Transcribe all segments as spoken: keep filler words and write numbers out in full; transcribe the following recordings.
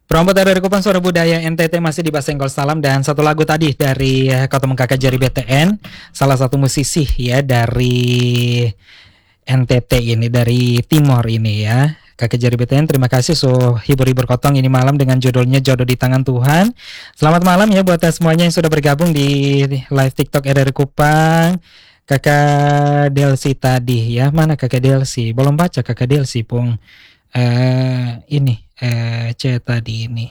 Promotor dari Kupang Suara Budaya N T T masih di Basenggol Salam, dan satu lagu tadi dari eh, Kota Kakak Jari B T N, salah satu musisi ya dari N T T ini, dari Timor ini ya. Kakak Jari B T N, terima kasih so hibur-hibur Kotong ini malam dengan judulnya Jodoh di Tangan Tuhan. Selamat malam ya buat semuanya yang sudah bergabung di live TikTok R R Kupang. Kakak Delsi tadi ya, mana Kakak Delsi? Belum baca Kakak Delsi, Pung. Eh ini eh C tadi ini.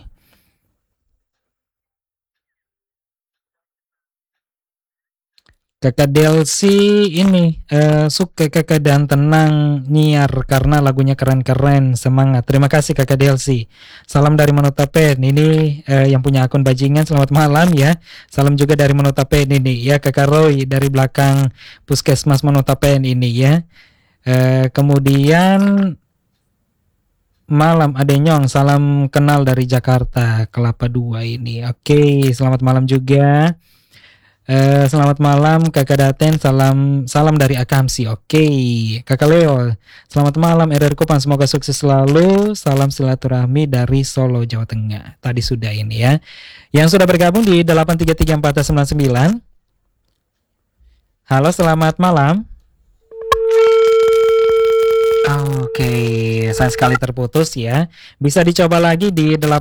Kakak Delsi ini eh, suka Kakak dan tenang nyiar karena lagunya keren-keren, semangat. Terima kasih Kakak Delsi. Salam dari Monotapen ini eh, yang punya akun bajingan, selamat malam ya. Salam juga dari Monotapen ini ya, Kakak Roy dari belakang Puskesmas Monotapen ini ya. Eh, kemudian malam Adenyong, salam kenal dari Jakarta Kelapa Dua ini. Oke, selamat malam juga. Eh, selamat malam Kakak Daten, salam salam dari Akamsi. Oke, Kakak Leo, selamat malam R R Kupang, semoga sukses selalu. Salam silaturahmi dari Solo, Jawa Tengah. Tadi sudah ini ya. Yang sudah bergabung di delapan tiga tiga empat sembilan sembilan. Halo, selamat malam. Oke, sayang sekali terputus ya. Bisa dicoba lagi di delapan